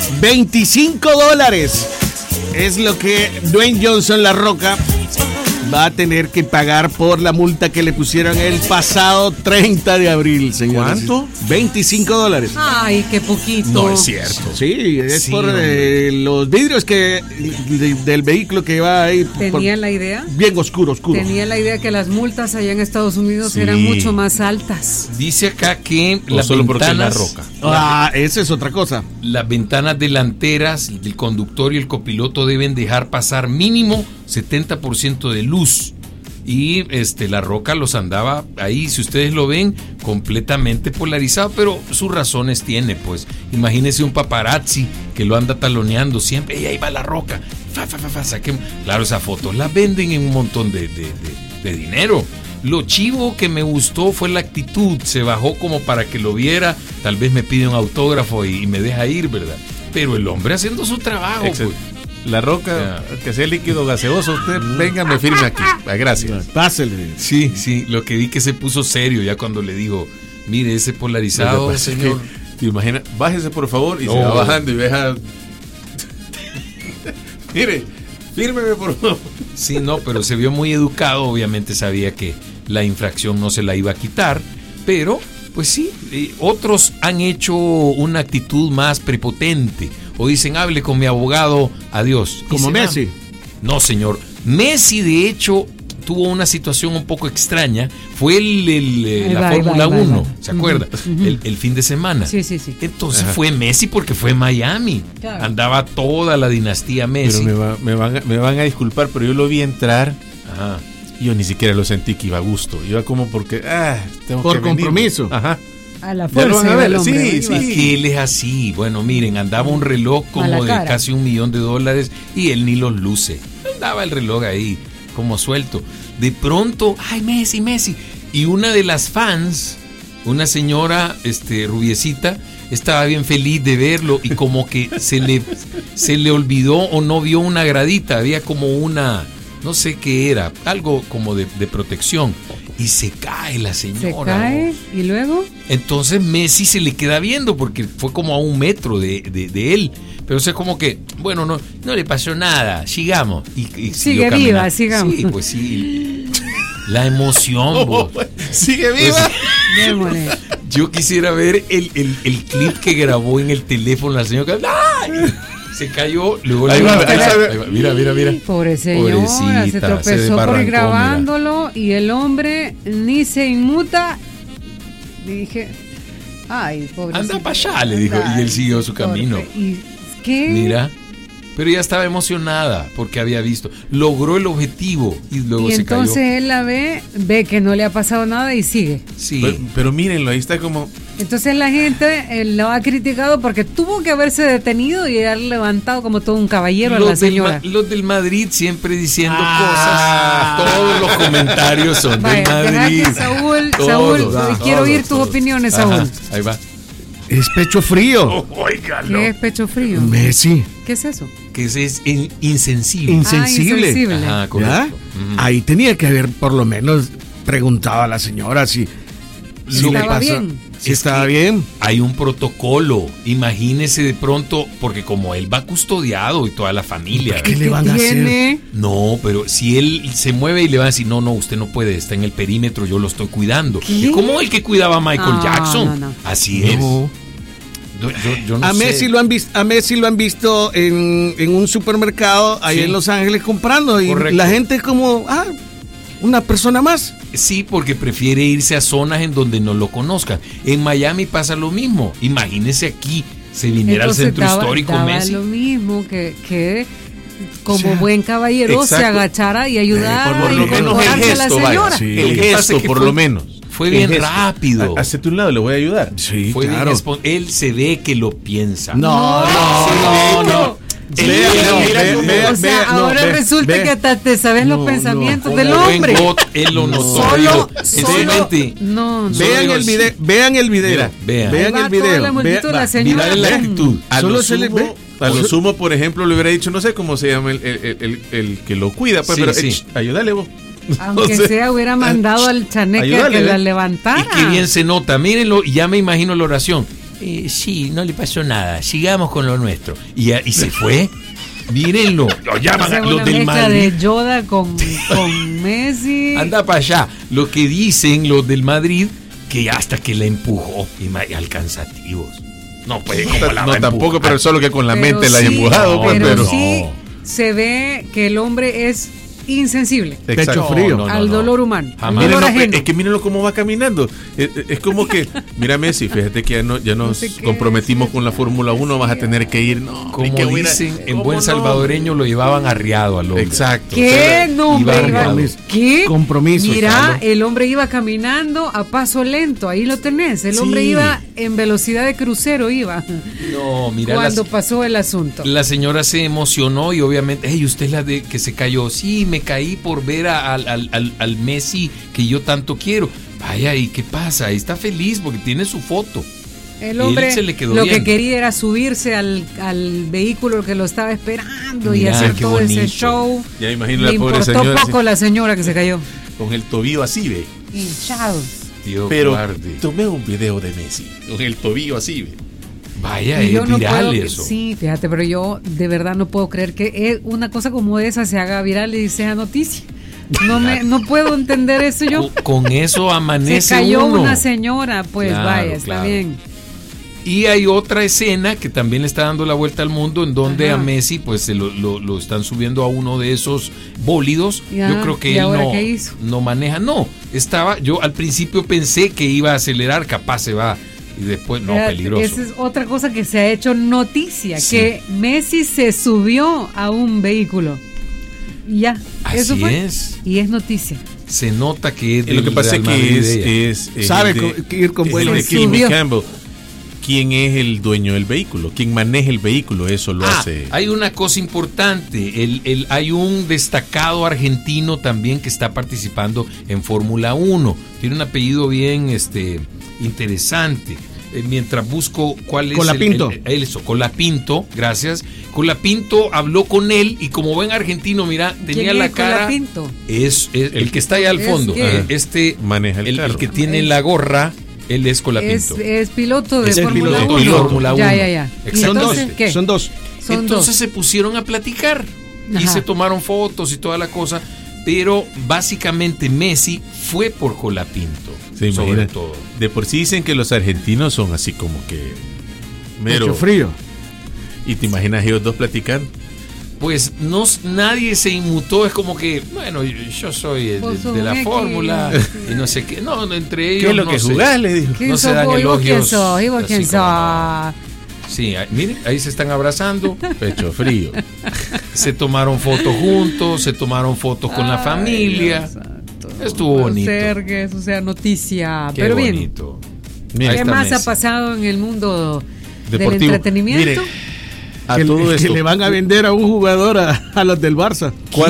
$25 es lo que Dwayne Johnson, La Roca, va a tener que pagar por la multa que le pusieron el pasado 30 de abril, señores. ¿Cuánto? $25. Ay, qué poquito. No es cierto. Sí, es Sí, por hombre. los vidrios del vehículo que va ahí. ¿Tenía la idea? Bien oscuro. Tenía la idea que las multas allá en Estados Unidos Sí. eran mucho más altas. Dice acá que O las solo porque es La ventanas, Roca. Esa es otra cosa. las ventanas delanteras del conductor y el copiloto deben dejar pasar mínimo 70% de luz. Y La Roca los andaba ahí, si ustedes lo ven, completamente polarizado, pero sus razones tiene, pues. Imagínese un paparazzi que lo anda taloneando siempre, y ahí va La Roca. Saquen. Claro, esa foto la venden en un montón de dinero. Lo chivo que me gustó fue la actitud, se bajó como para que lo viera, tal vez me pide un autógrafo y me deja ir, ¿verdad? Pero el hombre haciendo su trabajo, pues. La Roca, que sea líquido gaseoso, usted venga, me firme aquí. Gracias. Pásele. Sí, lo que vi que se puso serio ya cuando le dijo, mire ese polarizado, señor. ¿Te imaginas? Bájese por favor y No. se va bajando y deja. Mire, fírmeme por favor. Sí, no, pero se vio muy educado, obviamente sabía que la infracción no se la iba a quitar, pero pues sí, otros han hecho una actitud más prepotente o dicen, hable con mi abogado, adiós. Y Como se van. Messi. No, señor. Messi, de hecho, tuvo una situación un poco extraña. Fue la Fórmula 1, ¿se acuerda? El fin de semana. Sí. Entonces fue Messi porque fue Miami. Claro. Andaba toda la dinastía Messi. Pero me van a disculpar, pero yo lo vi entrar. Ajá. Y yo ni siquiera lo sentí que iba a gusto. Iba como porque, tengo Por que venir. compromiso. Ajá. A la Ya lo van fuerza a ver, del hombre. sí, ¿verdad? sí. Es que él es así. Bueno, miren, andaba un reloj A como la de cara. casi $1 millón y él ni los luce. Andaba el reloj ahí, como suelto. De pronto, ¡ay, Messi! Y una de las fans, una señora rubiecita, estaba bien feliz de verlo y como que se le olvidó o no vio una gradita. Había como una, no sé qué era, algo como de protección. Y se cae la Se señora. cae y luego. Entonces Messi se le queda viendo porque fue como a 1 metro de él. Pero es como que, bueno, no le pasó nada, sigamos. Y Sigue siguió viva, caminando. sigamos. Sí, pues sí. La emoción, vos. Sigue viva. Démosle. Yo quisiera ver el clip que grabó en el teléfono la señora. ¡Ay! Se cayó. Luego Ahí va, ahí va. Mira. Pobre señora, Pobrecita, se se tropezó por desbarrancó, ir grabándolo y el hombre ni se inmuta. Dije, ay, pobre. Anda para allá, le dijo. Y él siguió su camino. ¿Y qué? Mira. Pero ella estaba emocionada porque había visto. Logró el objetivo y luego Y se cayó. entonces él la ve que no le ha pasado nada y sigue. Sí. Pero mírenlo, ahí está como. Entonces la gente lo ha criticado porque tuvo que haberse detenido y haber levantado como todo un caballero a la señora. Los del Madrid siempre diciendo cosas. Todos los comentarios son Vaya, del deja Madrid. que Saúl, Todos, quiero oír tus opiniones, Saúl. Ajá, ahí va. Es pecho frío. ¿Qué es pecho frío? Messi. ¿Qué es eso? Que ese es insensible. Insensible. Insensible. Ajá, ¿Ya? correcto. Ahí tenía que haber por lo menos preguntado a la señora si Si le estaba pasó. bien. Si estaba bien. Hay un protocolo. Imagínese de pronto, porque como él va custodiado y toda la familia. ¿Qué le van a hacer? tiene? No, pero si él se mueve y le van a decir, no, usted no puede, está en el perímetro, yo lo estoy cuidando. ¿Qué? Como el que cuidaba a Michael No, Jackson. no. Así es. No. Yo no A sé. Messi lo han visto en un supermercado ahí Sí. en Los Ángeles comprando y Correcto. la gente es como, una persona más. Sí, porque prefiere irse a zonas en donde no lo conozcan. En Miami pasa lo mismo. Imagínese aquí, se viniera Entonces al centro daba histórico Messi. lo mismo que como O sea, buen caballero se exacto. agachara y ayudara Por y lo menos el incorporarse a la gesto, vaya. señora. Sí. El Lo que pasa gesto, es que por fue- lo menos. fue El bien gesto. rápido. Hacete un lado, le voy a ayudar. Sí, Fue bien claro. él se ve que lo piensa. No. O sea, ahora resulta que hasta te sabes los pensamientos Como del buen hombre. got, él lo notó. Solo, En su mente. no. Vean el video, vean el video. Mira, vean. Ahí Vean va el video. toda la multitud, la señora. Mirá la actitud. A Solo lo se le sumo, ve. a lo sumo, por ejemplo, le hubiera dicho, no sé cómo se llama el que lo cuida, pues, Sí, pero sí. ayúdale vos. Aunque No sé. sea, hubiera mandado al chaneque Ayúdale, que la ¿ve? levantara. Y qué bien se nota. Mírenlo, y ya me imagino la oración. Sí, no le pasó nada, sigamos con lo nuestro. Y se fue. Mírenlo, lo llaman a los del Madrid. De Yoda con Messi. Anda para allá. Lo que dicen los del Madrid, que hasta que la empujó, alcanzativos. No puede como la no, tampoco, pero solo que con la pero mente la sí, haya empujado. Pero sí se ve que el hombre es insensible pecho frío al dolor humano. Mírenlo, es que mírenlo cómo va caminando. Es como que, mira Messi, fíjate que ya nos comprometimos con la Fórmula 1, vas a tener que ir. No, como dicen, en buen salvadoreño lo llevaban arriado al hombre. Exacto. ¿Qué? No, ¿qué? Compromiso. Mira, el hombre iba caminando a paso lento, ahí lo tenés. El hombre iba en velocidad de crucero, iba. No, mira. Cuando pasó el asunto. La señora se emocionó y obviamente, usted es la de que se cayó. Sí, me caí por ver al Messi que yo tanto quiero. Vaya, ¿y qué pasa? Está feliz porque tiene su foto. El hombre se le quedó lo bien. que quería era subirse al vehículo que lo estaba esperando. Mira, y hacer todo bonito. Ese show. Ya imagino le la pobre importó señora. Poco la señora que se cayó. Con el tobillo así, ve. Hinchado. Pero tomé un video de Messi con el tobillo así, ve. Vaya, es viral eso. Sí, fíjate, pero yo de verdad no puedo creer que una cosa como esa se haga viral y sea noticia. No puedo entender eso yo. Con eso amanece se cayó uno. Una señora, pues claro, vaya, está bien. Y hay otra escena que también le está dando la vuelta al mundo, en donde a Messi pues se lo están subiendo a uno de esos bólidos. Yo creo que él no maneja. No, yo al principio pensé que iba a acelerar, capaz se va. Y después, peligroso. Esa es otra cosa que se ha hecho noticia, que Messi se subió a un vehículo. Y ya, eso fue. Y es noticia. Se nota que es lo que pasa es que sabe ir con buen de Kimmy Campbell. ¿Quién es el dueño del vehículo? ¿Quién maneja el vehículo? Eso lo hace. Hay una cosa importante. Hay un destacado argentino también que está participando en Fórmula 1. Tiene un apellido bien interesante. Mientras busco cuál es Colapinto. Colapinto, gracias. Colapinto habló con él y como buen argentino, mira, tenía la cara. Colapinto? Es el que está allá al fondo. Maneja el carro. El que tiene la gorra. Él es Colapinto. Es piloto de Fórmula 1. Fórmula 1. Ya. Son dos. Entonces se pusieron a platicar. Y se tomaron fotos y toda la cosa. Pero básicamente Messi fue por Colapinto. Sí, sobre todo. De por sí dicen que los argentinos son así como que mero frío. ¿Y te imaginas ellos dos platicando? Pues nadie se inmutó, es como que, bueno, yo soy de la fórmula y no sé qué. No, entre ellos. ¿Qué es lo que jugás? Le dijo. No se dan elogios. ¿Y vos quién sos? Sí, miren, ahí se están abrazando. Pecho frío. Se tomaron fotos juntos, se tomaron fotos con la familia. Estuvo bonito. Ser que eso sea noticia. Qué pero bonito. Bien. ¿Qué más ha pasado en el mundo deportivo del entretenimiento? Mire, todo esto. Que le van a vender a un jugador a los del Barça.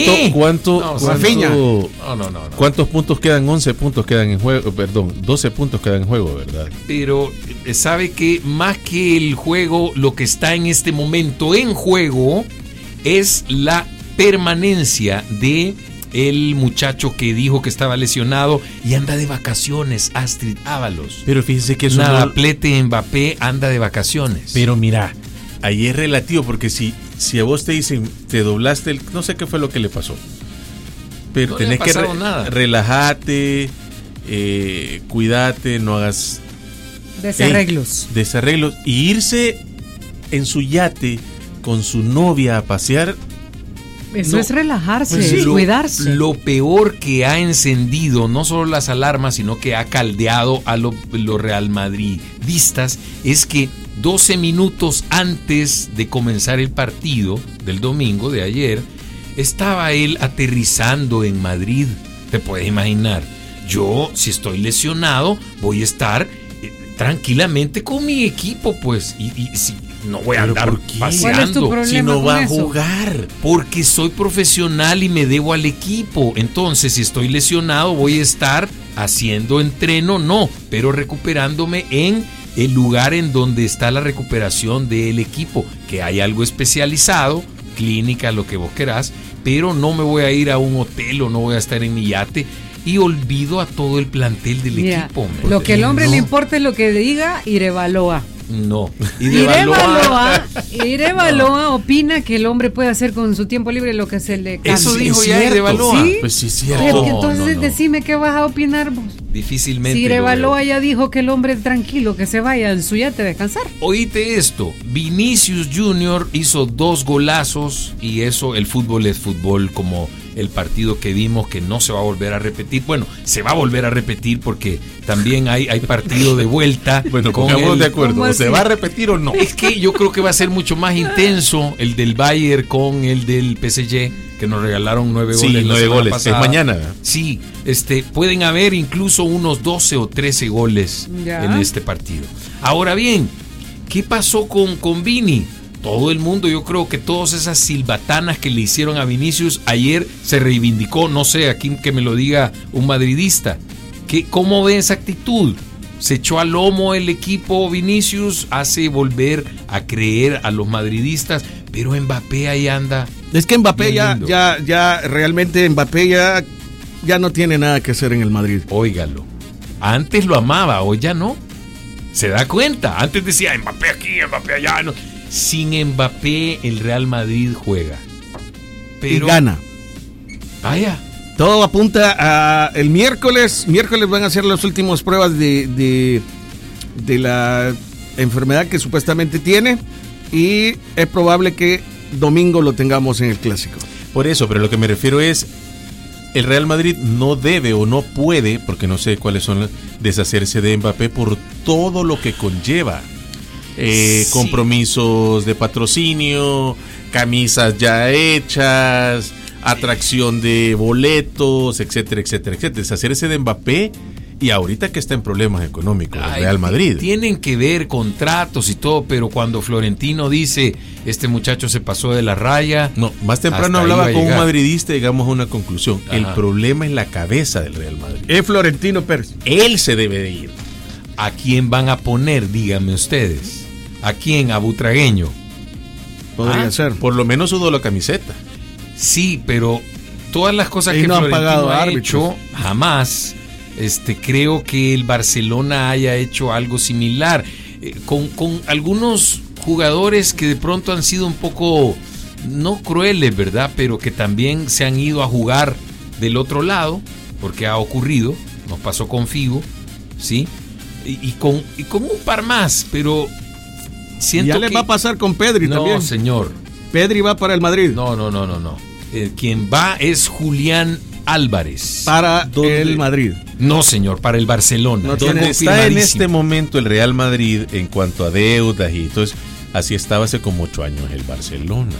¿Cuántos puntos quedan? 11 puntos quedan en juego. Perdón, 12 puntos quedan en juego, ¿verdad? Pero sabe que más que el juego, lo que está en este momento en juego es la permanencia de el muchacho que dijo que estaba lesionado y anda de vacaciones, Astrid Ábalos. Pero fíjese que eso Plete Mbappé anda de vacaciones. Pero mira, ahí es relativo, porque si a vos te dicen, te doblaste no sé qué fue lo que le pasó, pero tenés que relajarte, cuídate, no hagas desarreglos y irse en su yate con su novia a pasear. Eso es relajarse, cuidarse. Lo peor que ha encendido no solo las alarmas, sino que ha caldeado a los Real Madridistas es que 12 minutos antes de comenzar el partido del domingo de ayer, estaba él aterrizando en Madrid. Te puedes imaginar, yo si estoy lesionado voy a estar tranquilamente con mi equipo, pues, y si no voy a andar paseando, si no va a jugar. Porque soy profesional y me debo al equipo. Entonces, si estoy lesionado, voy a estar haciendo entreno, pero recuperándome en el lugar en donde está la recuperación del equipo, que hay algo especializado, clínica, lo que vos querás, pero no me voy a ir a un hotel o no voy a estar en mi yate. Y olvido a todo el plantel del equipo. Hombre. Lo que el hombre le importa es lo que diga Irebaloa. No. Irebaloa opina que el hombre puede hacer con su tiempo libre lo que se le cante. Eso dijo ya Irebaloa. ¿Sí? Pues sí, es cierto. Entonces decime qué vas a opinar vos. Difícilmente. Si Irebaloa ya dijo que el hombre tranquilo, que se vaya en su yate a descansar. Oíte esto, Vinicius Junior hizo 2 golazos y eso, el fútbol es fútbol, como el partido que vimos que no se va a volver a repetir. Bueno, se va a volver a repetir porque también hay partido de vuelta. Bueno, pongámonos de acuerdo, ¿se va a repetir o no? Es que yo creo que va a ser mucho más intenso el del Bayern con el del PSG, que nos regalaron 9 goles. Sí, 9 goles, pasada. Es mañana. Sí, pueden haber incluso unos 12 o 13 goles en este partido. Ahora bien, ¿qué pasó con Vini? Todo el mundo, yo creo que todas esas silbatanas que le hicieron a Vinicius ayer se reivindicó, no sé, aquí que me lo diga un madridista. ¿Cómo ve esa actitud? Se echó al lomo el equipo Vinicius, hace volver a creer a los madridistas, pero Mbappé ahí anda. Es que Mbappé ya realmente Mbappé ya no tiene nada que hacer en el Madrid. Óigalo, antes lo amaba, hoy ya no. ¿Se da cuenta? Antes decía Mbappé aquí, Mbappé allá, no. Sin Mbappé el Real Madrid juega, pero y gana. Vaya. Todo apunta a el miércoles. Miércoles van a hacer las últimas pruebas de la enfermedad que supuestamente tiene y es probable que domingo lo tengamos en el Clásico. Por eso, pero lo que me refiero es el Real Madrid no debe o no puede, porque no sé cuáles son, deshacerse de Mbappé por todo lo que conlleva. Sí. Compromisos de patrocinio, camisas ya hechas, atracción de boletos, etcétera, etcétera, etcétera. Deshacerse de Mbappé y ahorita que está en problemas económicos el Real Madrid. Tienen que ver contratos y todo, pero cuando Florentino dice este muchacho se pasó de la raya. No, más temprano hablaba con un madridista y llegamos a una conclusión. Ajá. El problema es la cabeza del Real Madrid. Es Florentino Pérez. Él se debe de ir. ¿A quién van a poner? Díganme ustedes. ¿A quién? ¿A Butragueño? Podría ser. Por lo menos sudó la camiseta. Sí, pero todas las cosas que no Florentino ha hecho, jamás creo que el Barcelona haya hecho algo similar. Con algunos jugadores que de pronto han sido un poco, no crueles, ¿verdad? Pero que también se han ido a jugar del otro lado, porque ha ocurrido, nos pasó con Figo, ¿sí? Y con un par más, pero siento ya le va a pasar con Pedri también. No, señor. Pedri va para el Madrid. No. Quien va es Julián Álvarez. Para el Madrid. No, señor, para el Barcelona. Donde está en este momento el Real Madrid en cuanto a deudas y todo eso, así estaba hace como 8 años el Barcelona.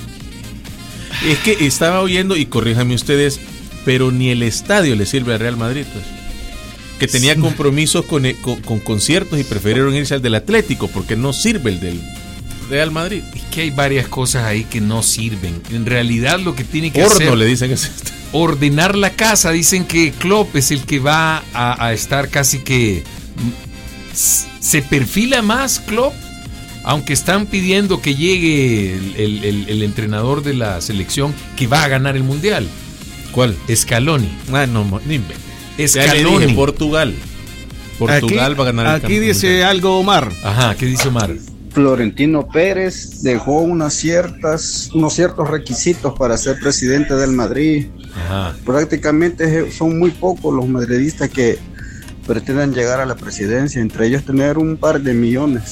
Es que estaba oyendo, y corríjanme ustedes, pero ni el estadio le sirve al Real Madrid, pues. Que tenía compromisos con conciertos y prefirieron irse al del Atlético porque no sirve el del Real Madrid. Es que hay varias cosas ahí que no sirven. En realidad lo que tiene que hacer... hacer... le dicen es ordenar la casa. Dicen que Klopp es el que va a estar casi que... Se perfila más Klopp, aunque están pidiendo que llegue el entrenador de la selección que va a ganar el Mundial. ¿Cuál? Scaloni. No inventes. Scaloni. Portugal aquí, va a ganar el aquí dice algo Omar. Ajá, ¿qué dice Omar? Florentino Pérez dejó unos ciertos requisitos para ser presidente del Madrid. Ajá. Prácticamente son muy pocos los madridistas que pretenden llegar a la presidencia, entre ellos tener un par de millones.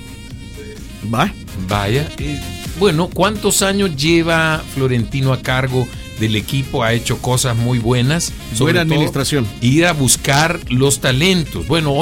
Vaya. Bueno, ¿cuántos años lleva Florentino a cargo del equipo? Ha hecho cosas muy buenas. Buena administración. Ir a buscar los talentos. Bueno,